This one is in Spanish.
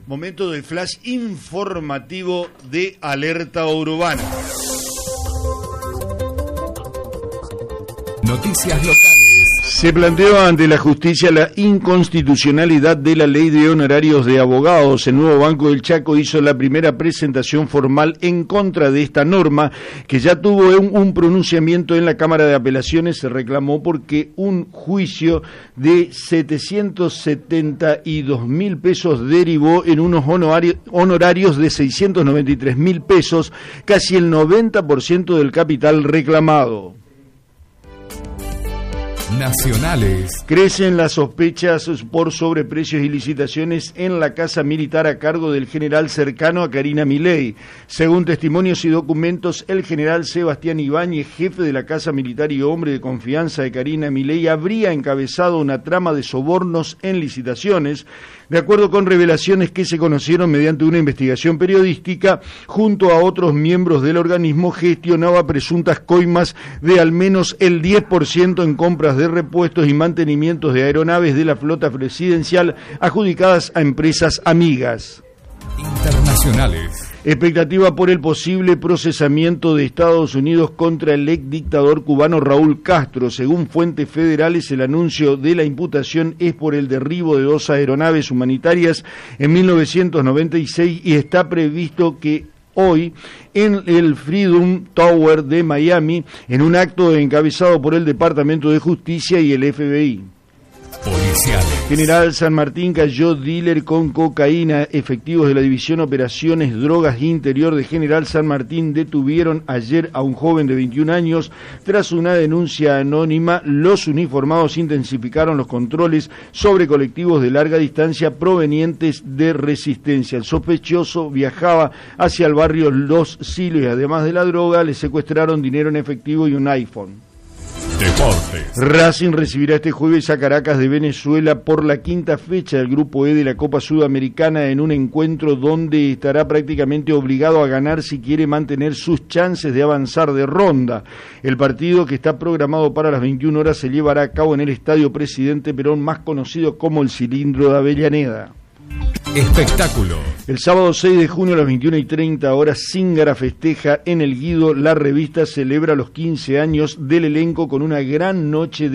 Momento del flash informativo de Alerta Urbana. Noticias locales. Se planteó ante la justicia la inconstitucionalidad de la ley de honorarios de abogados. El Nuevo Banco del Chaco hizo la primera presentación formal en contra de esta norma, que ya tuvo un pronunciamiento en la Cámara de Apelaciones. Se reclamó porque un juicio de 772.000 pesos derivó en unos honorarios de 693.000 pesos, casi el 90% del capital reclamado. Nacionales. Crecen las sospechas por sobreprecios y licitaciones en la casa militar a cargo del general cercano a Karina Milei. Según testimonios y documentos, el general Sebastián Ibáñez, jefe de la casa militar y hombre de confianza de Karina Milei, habría encabezado una trama de sobornos en licitaciones. De acuerdo con revelaciones que se conocieron mediante una investigación periodística, junto a otros miembros del organismo, gestionaba presuntas coimas de al menos el 10% en compras de repuestos y mantenimientos de aeronaves de la flota presidencial adjudicadas a empresas amigas. Internacionales. Expectativa por el posible procesamiento de Estados Unidos contra el ex dictador cubano Raúl Castro. Según fuentes federales, el anuncio de la imputación es por el derribo de 2 aeronaves humanitarias en 1996 y está previsto que hoy en el Freedom Tower de Miami, en un acto encabezado por el Departamento de Justicia y el FBI. Policiales. General San Martín cayó dealer con cocaína. Efectivos de la División Operaciones Drogas Interior de General San Martín detuvieron ayer a un joven de 21 años tras una denuncia anónima. Los uniformados intensificaron los controles sobre colectivos de larga distancia provenientes de Resistencia. El sospechoso viajaba hacia el barrio Los Silos y además de la droga le secuestraron dinero en efectivo y un iPhone. Deportes. Racing recibirá este jueves a Caracas de Venezuela por la 5ª fecha del Grupo E de la Copa Sudamericana, en un encuentro donde estará prácticamente obligado a ganar si quiere mantener sus chances de avanzar de ronda. El partido, que está programado para las 21 horas, se llevará a cabo en el Estadio Presidente Perón, más conocido como el Cilindro de Avellaneda. Espectáculo. El sábado 6 de junio a las 21:30 Zingara festeja en el Guido. La revista celebra los 15 años del elenco con una gran noche de